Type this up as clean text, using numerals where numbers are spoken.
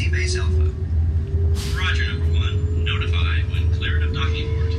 T-Base Alpha. Roger, number one. Notify when cleared of docking port.